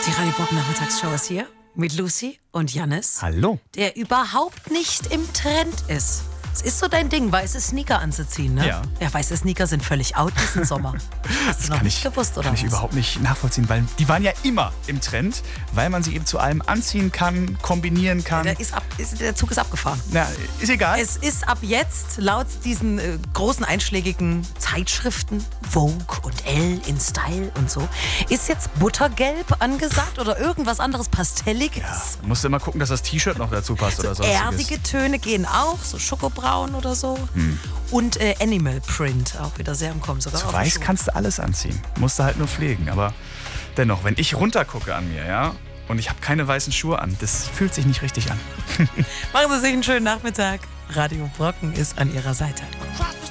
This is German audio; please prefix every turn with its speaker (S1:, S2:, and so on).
S1: Die Radio Bob Nachmittagsshow ist hier mit Lucy und Jannis.
S2: Hallo.
S1: Der überhaupt nicht im Trend ist. Es ist so dein Ding, weiße Sneaker anzuziehen, ne?
S2: Ja.
S1: Weiße Sneaker sind völlig out diesen Sommer. Hast du noch nicht gewusst, oder
S2: kann
S1: was?
S2: ich überhaupt nicht nachvollziehen, weil die waren ja immer im Trend, weil man sie eben zu allem anziehen kann, kombinieren kann.
S1: Der Zug ist abgefahren.
S2: Na, ist egal.
S1: Es ist ab jetzt laut diesen großen einschlägigen Zeitschriften, Vogue und Elle in Style und so, ist jetzt Buttergelb angesagt oder irgendwas anderes Pastelliges.
S2: Ja, musst du immer gucken, dass das T-Shirt noch dazu passt oder so.
S1: Erdige Töne gehen auch, so Schokobraun oder so. Und Animal Print, auch wieder sehr im Kommen. Sogar
S2: Zu
S1: auf
S2: weiß
S1: den Schuhen.
S2: kannst du alles anziehen. Musst du halt nur pflegen. Aber dennoch, wenn ich runtergucke an mir, ja, und ich habe keine weißen Schuhe an, das fühlt sich nicht richtig an.
S1: Machen Sie sich einen schönen Nachmittag. Radio Brocken ist an Ihrer Seite.